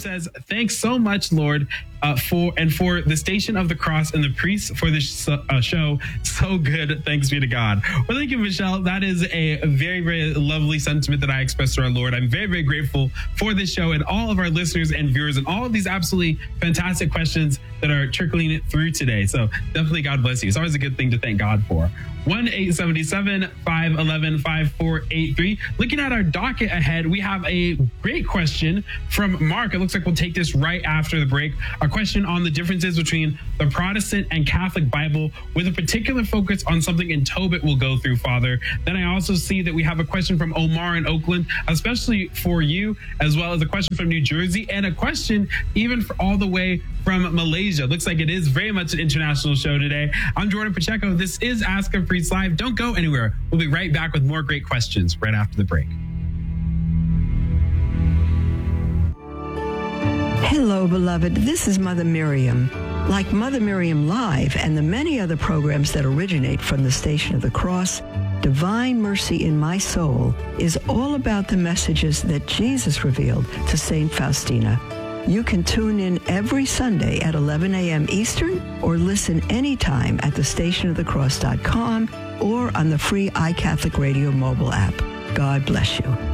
says, thanks so much, Lord, for the Station of the Cross and the priests for this show. So good. Thanks be to God. Well, thank you, Michelle. That is a very, very lovely sentiment that I express to our Lord. I'm very, very grateful for this show and all of our listeners and viewers and all of these absolutely fantastic questions that are trickling it through today. So definitely God bless you. It's always a good thing to thank God for. 1-877-511-5483. Looking at our docket ahead, we have a great question from Mark. It looks like we'll take this right after the break. A question on the differences between the Protestant and Catholic Bible with a particular focus on something in Tobit we'll go through, Father. Then I also see that we have a question from Omar in Oakland, especially for you, as well as a question from New Jersey and a question even for all the way from Malaysia. Looks like it is very much an international show today. I'm Jordan Pacheco. This is Ask a Priest Live. Don't go anywhere. We'll be right back with more great questions right after the break. Hello, beloved. This is Mother Miriam. Like Mother Miriam Live and the many other programs that originate from the Station of the Cross, Divine Mercy in My Soul is all about the messages that Jesus revealed to St. Faustina. You can tune in every Sunday at 11 a.m. Eastern or listen anytime at thestationofthecross.com or on the free iCatholic Radio mobile app. God bless you.